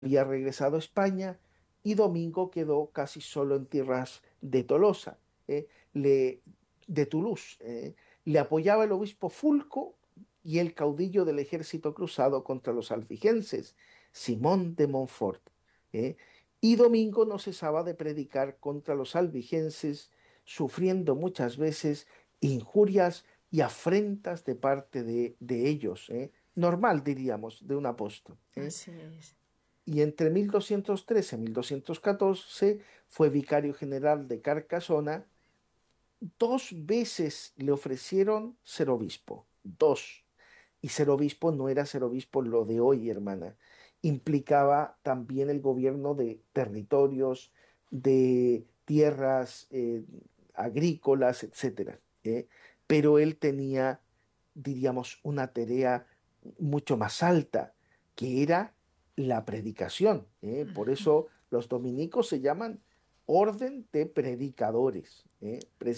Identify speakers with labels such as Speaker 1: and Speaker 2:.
Speaker 1: había regresado a España y Domingo quedó casi solo en tierras de Tolosa, ¿eh? Le, de Toulouse. Le apoyaba el obispo Fulco y el caudillo del ejército cruzado contra los albigenses, Simón de Montfort. ¿Eh? Y Domingo no cesaba de predicar contra los albigenses, sufriendo muchas veces injurias y afrentas de parte de ellos. Normal, diríamos, de un apóstol.
Speaker 2: Así es.
Speaker 1: Y entre 1213 y 1214 fue vicario general de Carcasona. Dos veces le ofrecieron ser obispo, dos. Y ser obispo no era ser obispo lo de hoy, hermana. Implicaba también el gobierno de territorios, de tierras agrícolas, etcétera. Pero él tenía, diríamos, una tarea mucho más alta, que era la predicación. Por eso los dominicos se llaman orden de predicadores,